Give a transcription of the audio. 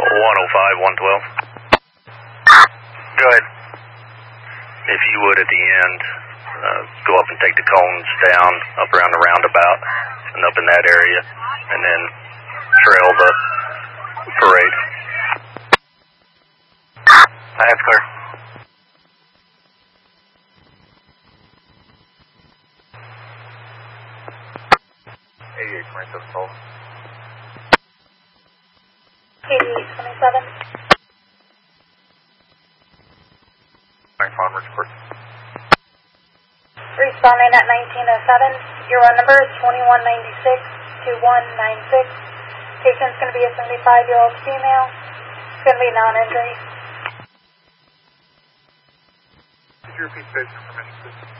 105, 112. Go ahead. If you would, at the end, go up and take the cones down, up around the roundabout, and up in that area, and then trail the parade. That's clear. Call. 8827. Farmers Court. Responding at 1907. Your run number is 2196-2196. Patient's going to be a 75-year-old female. It's going to be non-injury. Could you repeat patient permission, please?